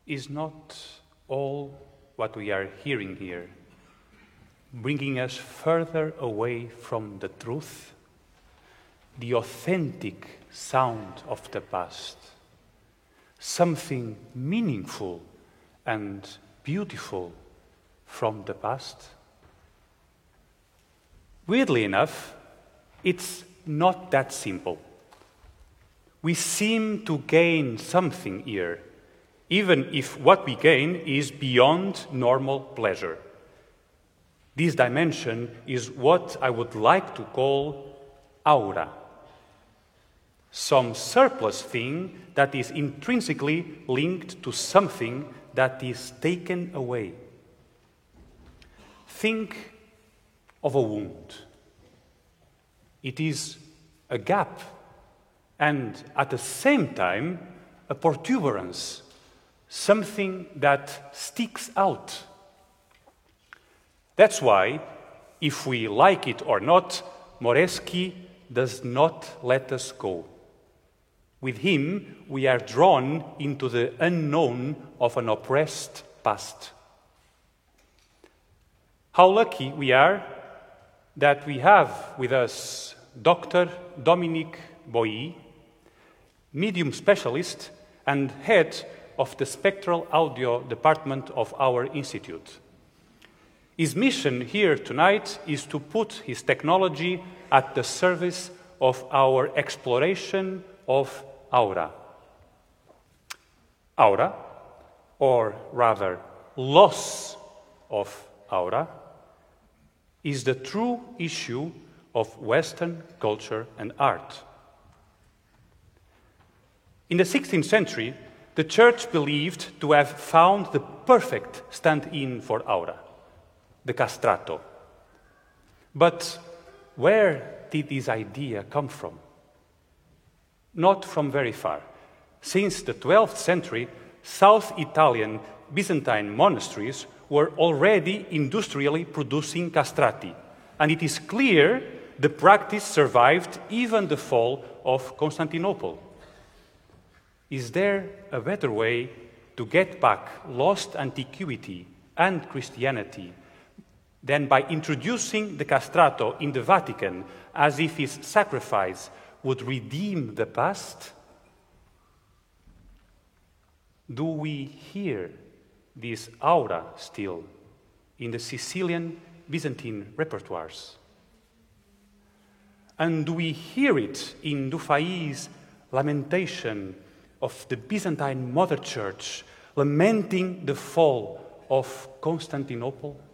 is not all what we are hearing here, bringing us further away from the truth, the authentic sound of the past, something meaningful and beautiful from the past? Weirdly enough, it's not that simple. We seem to gain something here, even if what we gain is beyond normal pleasure. This dimension is what I would like to call aura. Some surplus thing that is intrinsically linked to something that is taken away. Think of a wound. It is a gap and at the same time a protuberance, something that sticks out. That's why, if we like it or not, Moreschi does not let us go. With him, we are drawn into the unknown of an oppressed past. How lucky we are that we have with us Dr. Dominique Boilly, medium specialist and head of the spectral audio department of our institute. His mission here tonight is to put his technology at the service of our exploration of aura. Aura, or rather loss of aura, is the true issue of Western culture and art. In the 16th century, the Church believed to have found the perfect stand-in for aura, the castrato. But where did this idea come from? Not from very far. Since the 12th century, South Italian Byzantine monasteries were already industrially producing castrati, and it is clear the practice survived even the fall of Constantinople. Is there a better way to get back lost antiquity and Christianity than by introducing the castrato in the Vatican as if his sacrifice would redeem the past? Do we hear this aura still in the Sicilian Byzantine repertoires? And do we hear it in Dufay's lamentation of the Byzantine Mother Church, lamenting the fall of Constantinople?